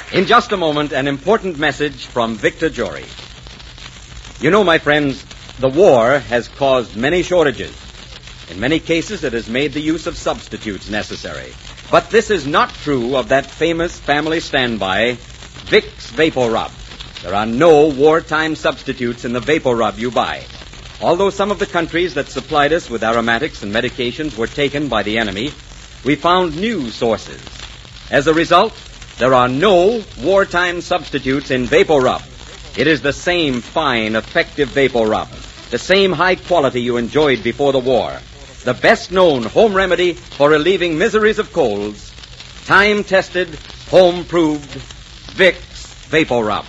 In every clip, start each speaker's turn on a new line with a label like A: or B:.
A: In just a moment, an important message from Victor Jory. You know, my friends, the war has caused many shortages. In many cases, it has made the use of substitutes necessary. But this is not true of that famous family standby, Vicks Vapor Rub. There are no wartime substitutes in the Vapor Rub you buy. Although some of the countries that supplied us with aromatics and medications were taken by the enemy, we found new sources. As a result, there are no wartime substitutes in Vapor Rub. It is the same fine, effective Vapor Rub, the same high quality you enjoyed before the war, the best-known home remedy for relieving miseries of colds, time-tested, home-proved Vicks Vapor Rub.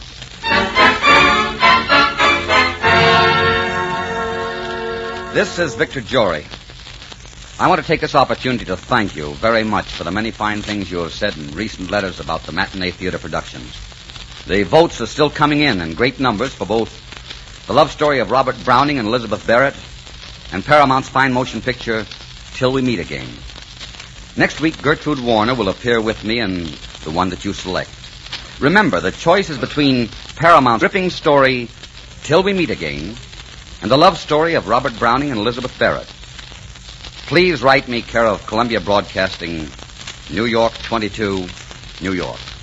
B: This is Victor Jory. I want to take this opportunity to thank you very much for the many fine things you have said in recent letters about the matinee theater productions. The votes are still coming in great numbers for both the love story of Robert Browning and Elizabeth Barrett and Paramount's fine motion picture, Till We Meet Again. Next week, Gertrude Warner will appear with me in the one that you select. Remember, the choice is between Paramount's gripping story, Till We Meet Again, and the love story of Robert Browning and Elizabeth Barrett. Please write me care of Columbia Broadcasting, New York 22, New York.